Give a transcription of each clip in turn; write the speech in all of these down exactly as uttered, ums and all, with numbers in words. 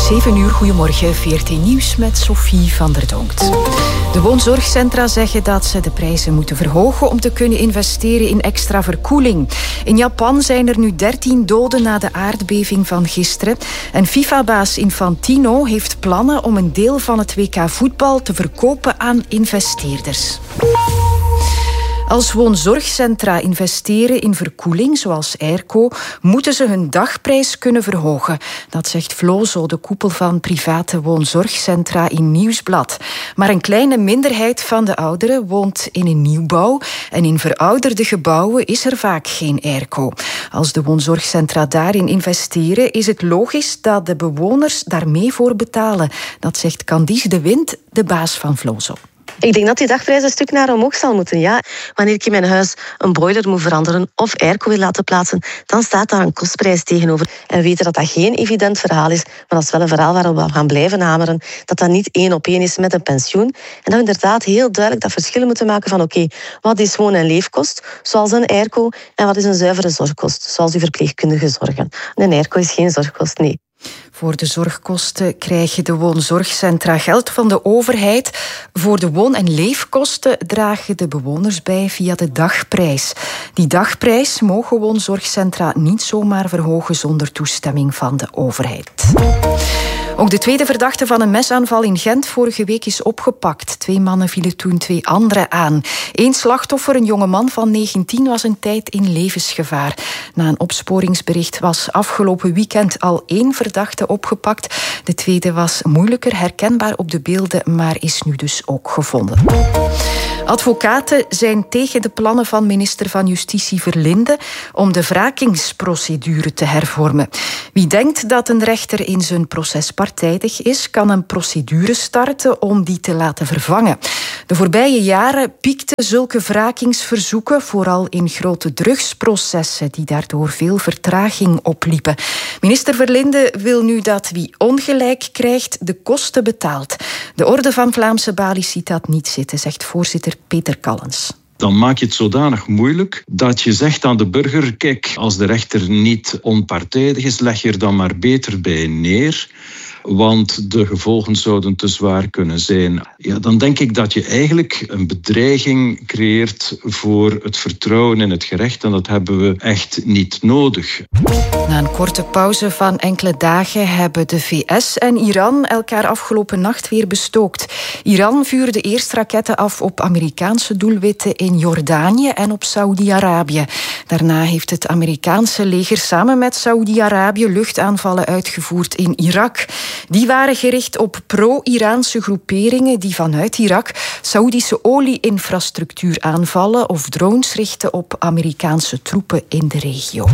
zeven uur, goedemorgen, V R T Nieuws met Sophie van der Donkt. De woonzorgcentra zeggen dat ze de prijzen moeten verhogen om te kunnen investeren in extra verkoeling. In Japan zijn er nu dertien doden na de aardbeving van gisteren. En FIFA-baas Infantino heeft plannen om een deel van het W K voetbal te verkopen aan investeerders. Als woonzorgcentra investeren in verkoeling, zoals airco, moeten ze hun dagprijs kunnen verhogen. Dat zegt Vlozo, de koepel van private woonzorgcentra in Nieuwsblad. Maar een kleine minderheid van de ouderen woont in een nieuwbouw en in verouderde gebouwen is er vaak geen airco. Als de woonzorgcentra daarin investeren, is het logisch dat de bewoners daar mee voor betalen. Dat zegt Candice de Wind, de baas van Vlozo. Ik denk dat die dagprijs een stuk naar omhoog zal moeten, ja. Wanneer ik in mijn huis een boiler moet veranderen of airco wil laten plaatsen, dan staat daar een kostprijs tegenover. En we weten dat dat geen evident verhaal is, maar dat is wel een verhaal waarop we gaan blijven hameren. Dat dat niet één op één is met een pensioen. En dat we inderdaad heel duidelijk dat verschil moeten maken van oké, okay, wat is woon- en leefkost, zoals een airco, en wat is een zuivere zorgkost, zoals uw verpleegkundige zorgen. Een airco is geen zorgkost, nee. Voor de zorgkosten krijgen de woonzorgcentra geld van de overheid. Voor de woon- en leefkosten dragen de bewoners bij via de dagprijs. Die dagprijs mogen woonzorgcentra niet zomaar verhogen zonder toestemming van de overheid. Ook de tweede verdachte van een mesaanval in Gent vorige week is opgepakt. Twee mannen vielen toen twee anderen aan. Eén slachtoffer, een jongeman van negentien, was een tijd in levensgevaar. Na een opsporingsbericht was afgelopen weekend al één verdachte opgepakt. De tweede was moeilijker herkenbaar op de beelden, maar is nu dus ook gevonden. Advocaten zijn tegen de plannen van minister van Justitie Verlinde om de wrakingsprocedure te hervormen. Wie denkt dat een rechter in zijn proces partijdig is, kan een procedure starten om die te laten vervangen. De voorbije jaren piekten zulke wrakingsverzoeken, vooral in grote drugsprocessen, die daardoor veel vertraging opliepen. Minister Verlinde wil nu dat wie ongelijk krijgt de kosten betaalt. De Orde van Vlaamse Balies ziet dat niet zitten, zegt voorzitter Peter Callens. Dan maak je het zodanig moeilijk dat je zegt aan de burger, kijk, als de rechter niet onpartijdig is, leg je er dan maar beter bij neer. Want de gevolgen zouden te zwaar kunnen zijn. Ja, dan denk ik dat je eigenlijk een bedreiging creëert voor het vertrouwen in het gerecht. En dat hebben we echt niet nodig. Na een korte pauze van enkele dagen hebben de V S en Iran elkaar afgelopen nacht weer bestookt. Iran vuurde eerst raketten af op Amerikaanse doelwitten in Jordanië en op Saoedi-Arabië. Daarna heeft het Amerikaanse leger samen met Saoedi-Arabië luchtaanvallen uitgevoerd in Irak. Die waren gericht op pro-Iraanse groeperingen die vanuit Irak Saoedische olie-infrastructuur aanvallen of drones richten op Amerikaanse troepen in de regio.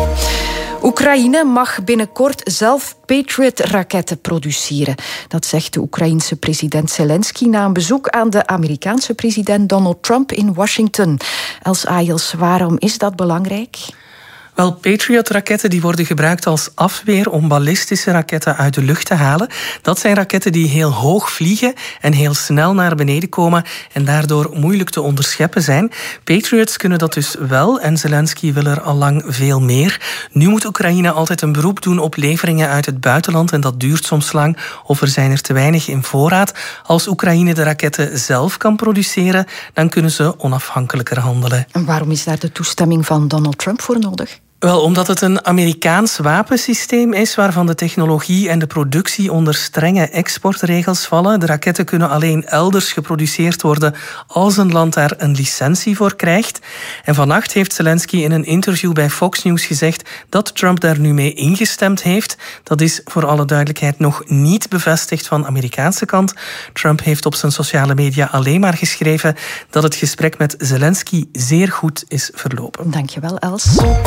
Oekraïne mag binnenkort zelf Patriot-raketten produceren. Dat zegt de Oekraïense president Zelensky na een bezoek aan de Amerikaanse president Donald Trump in Washington. Els Ayels, waarom is dat belangrijk? Wel, Patriot-raketten die worden gebruikt als afweer om ballistische raketten uit de lucht te halen. Dat zijn raketten die heel hoog vliegen en heel snel naar beneden komen en daardoor moeilijk te onderscheppen zijn. Patriots kunnen dat dus wel en Zelensky wil er al lang veel meer. Nu moet Oekraïne altijd een beroep doen op leveringen uit het buitenland en dat duurt soms lang of er zijn er te weinig in voorraad. Als Oekraïne de raketten zelf kan produceren, dan kunnen ze onafhankelijker handelen. En waarom is daar de toestemming van Donald Trump voor nodig? Wel, omdat het een Amerikaans wapensysteem is waarvan de technologie en de productie onder strenge exportregels vallen. De raketten kunnen alleen elders geproduceerd worden als een land daar een licentie voor krijgt. En vannacht heeft Zelensky in een interview bij Fox News gezegd dat Trump daar nu mee ingestemd heeft. Dat is voor alle duidelijkheid nog niet bevestigd van de Amerikaanse kant. Trump heeft op zijn sociale media alleen maar geschreven dat het gesprek met Zelensky zeer goed is verlopen. Dankjewel, Els.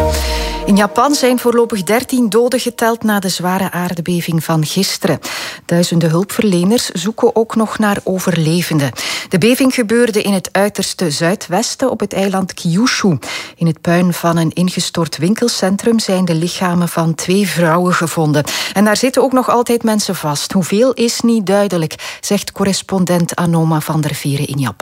In Japan zijn voorlopig dertien doden geteld na de zware aardbeving van gisteren. Duizenden hulpverleners zoeken ook nog naar overlevenden. De beving gebeurde in het uiterste zuidwesten op het eiland Kyushu. In het puin van een ingestort winkelcentrum zijn de lichamen van twee vrouwen gevonden. En daar zitten ook nog altijd mensen vast. Hoeveel is niet duidelijk, zegt correspondent Anoma van der Veren in Japan.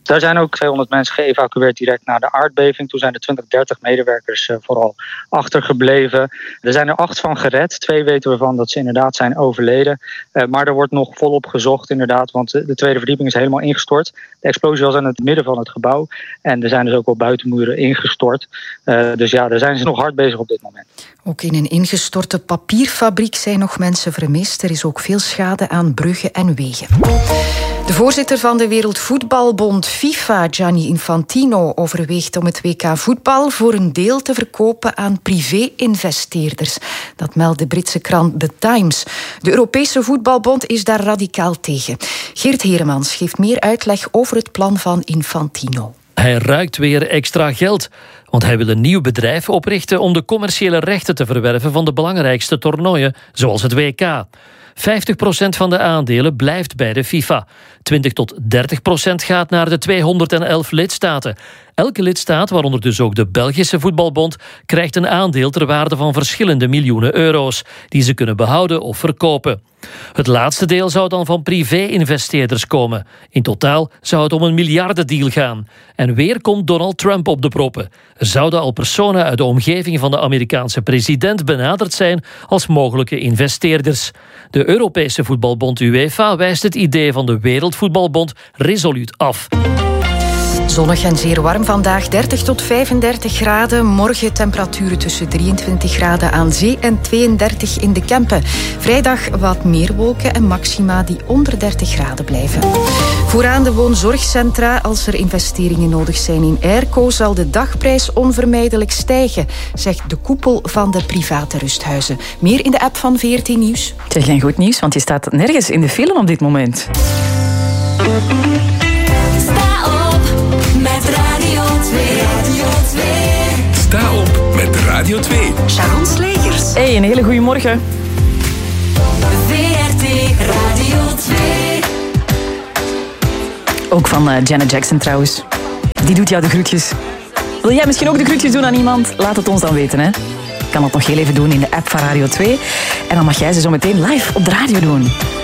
Daar zijn ook tweehonderd mensen geëvacueerd direct na de aardbeving. Toen zijn er twintig, dertig medewerkers uh, vooral achtergebleven. Er zijn er acht van gered. Twee weten we van dat ze inderdaad zijn overleden. Uh, maar er wordt nog volop gezocht inderdaad, want de tweede verdieping is helemaal ingestort. De explosie was in het midden van het gebouw. En er zijn dus ook wel buitenmuren ingestort. Uh, dus ja, daar zijn ze nog hard bezig op dit moment. Ook in een ingestorte papierfabriek zijn nog mensen vermist. Er is ook veel schade aan bruggen en wegen. De voorzitter van de Wereldvoetbalbond FIFA, Gianni Infantino, overweegt om het W K voetbal voor een deel te verkopen aan privé-investeerders. Dat meldt de Britse krant The Times. De Europese voetbalbond is daar radicaal tegen. Geert Heremans geeft meer uitleg over het plan van Infantino. Hij ruikt weer extra geld, want hij wil een nieuw bedrijf oprichten om de commerciële rechten te verwerven van de belangrijkste toernooien, zoals het W K. vijftig procent van de aandelen blijft bij de FIFA. twintig tot dertig procent gaat naar de tweehonderdelf lidstaten. Elke lidstaat, waaronder dus ook de Belgische voetbalbond, krijgt een aandeel ter waarde van verschillende miljoenen euro's, die ze kunnen behouden of verkopen. Het laatste deel zou dan van privé-investeerders komen. In totaal zou het om een miljardendeal gaan. En weer komt Donald Trump op de proppen. Er zouden al personen uit de omgeving van de Amerikaanse president benaderd zijn als mogelijke investeerders. De Europese voetbalbond UEFA wijst het idee van de Wereldvoetbalbond resoluut af. Zonnig en zeer warm vandaag, dertig tot vijfendertig graden. Morgen temperaturen tussen drieëntwintig graden aan zee en tweeëndertig in de Kempen. Vrijdag wat meer wolken en maxima die onder dertig graden blijven. Vooraan de woonzorgcentra. Als er investeringen nodig zijn in airco, zal de dagprijs onvermijdelijk stijgen, zegt de koepel van de private rusthuizen. Meer in de app van V R T Nieuws. Het is geen goed nieuws, want je staat nergens in de file op dit moment. Met Radio twee. Radio twee. Sta op met Radio twee. Sharon Slegers. Hey, een hele goede morgen. V R T Radio twee. Ook van uh, Janet Jackson trouwens. Die doet jou de groetjes. Wil jij misschien ook de groetjes doen aan iemand? Laat het ons dan weten, hè. Je kan dat nog heel even doen in de app van Radio twee. En dan mag jij ze zo meteen live op de radio doen.